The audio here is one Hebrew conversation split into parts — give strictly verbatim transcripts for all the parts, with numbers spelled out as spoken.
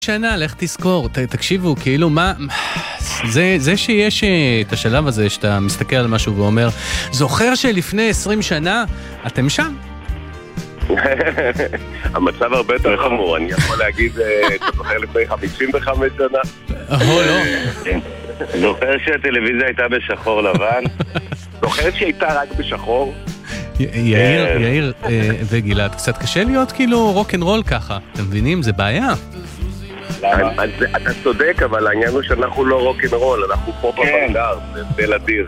שנה, לך תזכור, ת, תקשיבו, כאילו מה, זה, זה שיש את השלב הזה שאתה מסתכל על משהו ואומר, זוכר שלפני עשרים שנה, אתם שם? המצב הרבה יותר חמור, אני יכול להגיד, אתה זוכר לפני חמישים וחמש שנה? או, לא. זוכר שהטלוויזיה הייתה בשחור לבן? זוכר שהייתה רק בשחור? יאיר, יאיר וגלעד, קצת קשה להיות כאילו רוק'נ'רול ככה, אתם מבינים? זה בעיה. אתה צודק, אבל העניין הוא שאנחנו לא רוק'נ'רול, אנחנו פה בבנגר, זה הבדל אדיר.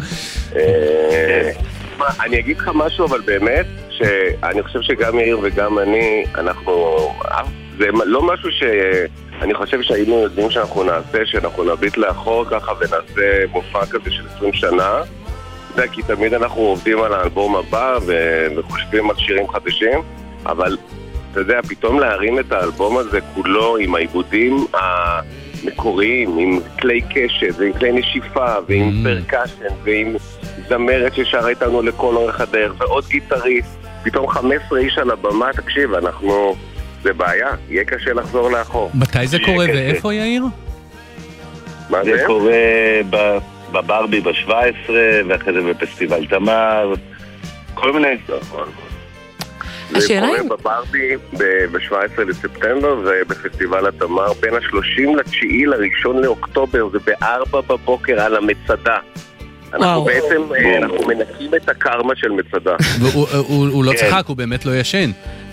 אני אגיד לך משהו, אבל באמת, שאני חושב שגם יאיר וגם אני, אנחנו, זה לא משהו שאני חושב שהיינו יודעים שאנחנו נעשה, שאנחנו נביט לאחור ככה ונעשה מופע כזה של עשרים שנה, זה כי תמיד אנחנו עובדים על האלבום הבא וחושבים על שירים חדשים, אבל אתה יודע, פתאום להרים את האלבום הזה כולו עם העיבודים המקוריים, עם כלי קשת ועם כלי נשיפה ועם פרקשן ועם זמרת ששרה איתנו לכל אורך הדרך ועוד גיטריסט, פתאום חמש עשרה איש על הבמה, תקשיב, אנחנו, זה בעיה, יהיה קשה לחזור לאחור. מתי זה קורה ואיפה, יאיר? מה זה? זה קורה בברבי ב-שבע עשרה ואחרי זה בפסטיבל תמר, כל מיני... השאלה זה קורה בברבי ב-שבע עשרה לספטמבר ובפסטיבל התמר בין ה-שלושים לתשיעי לראשון לאוקטובר, זה בארבע בבוקר על המצדה. אנחנו בעצם, אנחנו מנקים את הקרמה של מצדה. הוא לא צחק, הוא באמת לא ישן.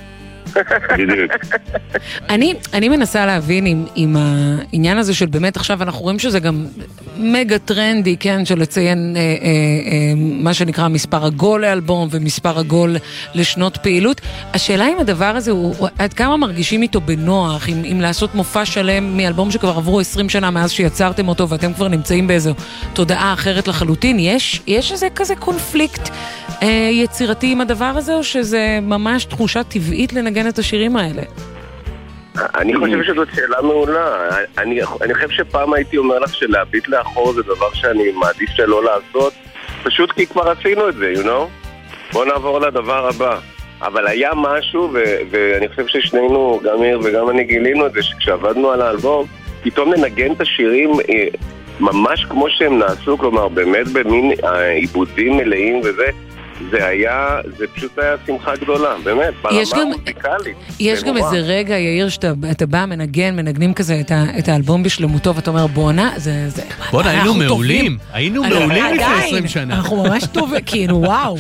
אני, אני מנסה להבין עם, עם העניין הזה של באמת עכשיו אנחנו רואים שזה גם מגה טרנדי, כן, של לציין אה, אה, אה, מה שנקרא מספר עגול לאלבום ומספר עגול לשנות פעילות. השאלה אם הדבר הזה הוא, עד כמה מרגישים איתו בנוח, אם, אם לעשות מופע שלם מאלבום שכבר עברו עשרים שנה מאז שיצרתם אותו ואתם כבר נמצאים באיזו תודעה אחרת לחלוטין, יש, יש איזה כזה קונפליקט אה, יצירתי עם הדבר הזה, או שזה ממש תחושה טבעית לנגן את השירים האלה? אני חושב שזאת שאלה מעולה. אני, אני חושב שפעם הייתי אומר לך שלהביט לאחור זה דבר שאני מעדיף שלא לעשות, פשוט כי כבר עשינו את זה, you know? בוא נעבור לדבר הבא. אבל היה משהו, ו- ואני חושב ששנינו, גם יאיר וגם אני גילינו את זה, שכשעבדנו על האלבום, פתאום לנגן את השירים ממש כמו שהם נעשו, כלומר באמת במין עיבודים מלאים וזה, זה היה, זה פשוט היה שמחה גדולה, באמת, ברמה המוזיקלית. יש גם איזה רגע, יאיר, שאתה בא, מנגן, מנגנים כזה את האלבום בשלמותו, ואתה אומר, בונה, זה... בונה, היינו מעולים, היינו מעולים לפני עשרים שנה. אנחנו ממש טובים, כאילו, וואו.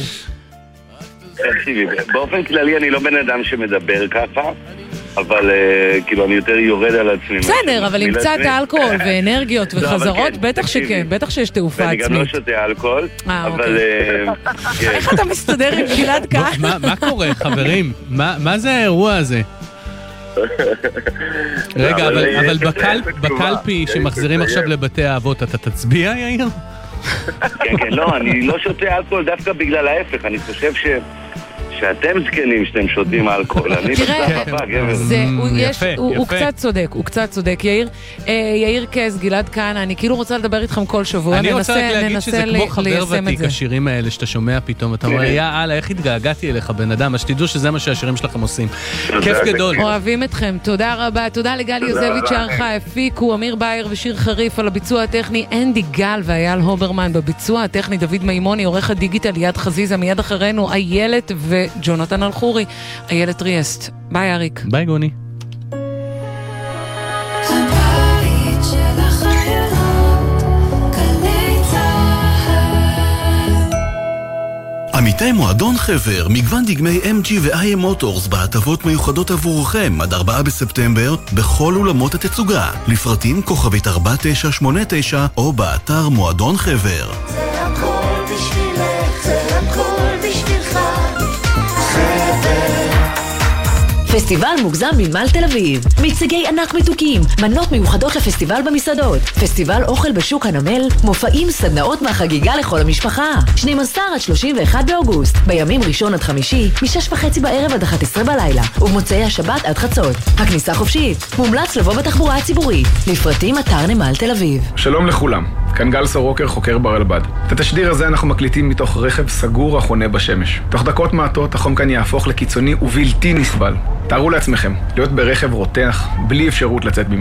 באופן כללי אני לא בן אדם שמדבר ככה, אבל כאילו אני יותר יורד על עצמי. בסדר, אבל עם קצת אלכוהול ואנרגיות וחזרות, בטח שכן, בטח שיש תעופה עצמית. ואני גם לא שותה אלכוהול, אבל... איך אתה מסתדר עם גלעד כאן? מה קורה, חברים? מה זה האירוע הזה? רגע, אבל בקלפי שמחזירים עכשיו לבתי האבות, אתה תצביע, יאיר? כן, כן, לא, אני לא שותה אלכוהול דווקא בגלל ההפך, אני חושב ש... שאתם זקנים שאתם שותים אלכוהול, אני בסחפה, גבר. הוא קצת צודק, הוא קצת צודק, יאיר. יאיר קז, גלעד כאן, אני כאילו רוצה לדבר איתכם כל שבוע, אני רוצה רק להגיד שזה כמו חבר ותיק, השירים האלה שאתה שומע פתאום, אתה אומר, יא אללה, איך התגעגעתי אליך בן אדם, אז שתדעו שזה מה שהשירים שלכם עושים. כיף גדול. אוהבים אתכם, תודה רבה, תודה לגל יוזביץ' שערכה, הפיקו, אמיר בייר ושיר חריף על הביצוע הטכני, אנדי גל ואייל הוברמן בביצוע הטכני, דוד מימוני, עורך הדיגיטל יד חזיזה, מיד אחרינו איילת וג'ונתן אלחורי, איילת ריאסט. ביי אריק. ביי גוני. עמיתי מועדון חבר, מגוון דגמי אם ג'י ו-איי אם מוטורס בהטבות מיוחדות עבורכם עד ארבעה בספטמבר בכל אולמות התצוגה. לפרטים כוכבית ארבע תשע שמונה תשע או באתר מועדון חבר. זה הכל בשבילך, זה הכל בשבילך, חבר. פסטיבל מוגזם מנמל תל אביב, מיצגי ענק מתוקים, מנות מיוחדות לפסטיבל במסעדות, פסטיבל אוכל בשוק הנמל, מופעים, סדנאות מהחגיגה לכל המשפחה. שנים עשר עד שלושים ואחד באוגוסט, בימים ראשון עד חמישי, משש וחצי בערב עד אחת עשרה בלילה, ובמוצאי השבת עד חצות. הכניסה חופשית, מומלץ לבוא בתחבורה הציבורית. לפרטים אתר נמל תל אביב. שלום לכולם. כאן גל סורוקר, חוקר ברלב"ד. את התשדיר הזה אנחנו מקליטים מתוך רכב סגור החונה בשמש. תוך דקות מעטות החום כאן יהפוך לקיצוני ובלתי נסבל. תארו לעצמכם, להיות ברכב רותח, בלי אפשרות לצאת ממנו.